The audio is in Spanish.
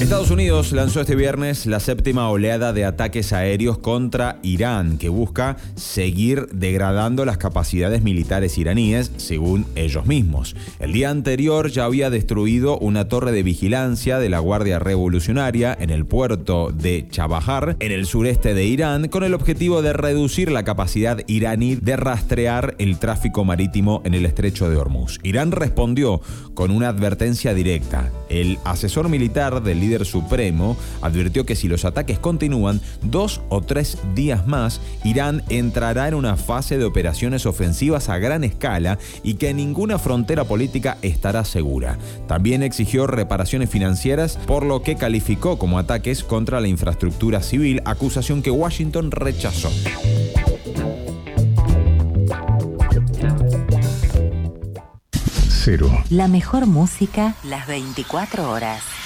Estados Unidos lanzó este viernes la séptima oleada de ataques aéreos contra Irán, que busca seguir degradando las capacidades militares iraníes, según ellos mismos. El día anterior ya había destruido una torre de vigilancia de la Guardia Revolucionaria en el puerto de Chabahar, en el sureste de Irán, con el objetivo de reducir la capacidad iraní de rastrear el tráfico marítimo en el estrecho de Hormuz. Irán respondió con una advertencia directa. El asesor militar del líder supremo advirtió que si los ataques continúan 2 o 3 días más, Irán entrará en una fase de operaciones ofensivas a gran escala y que ninguna frontera política estará segura. También exigió reparaciones financieras, por lo que calificó como ataques contra la infraestructura civil, acusación que Washington rechazó. La mejor música, las 24 horas.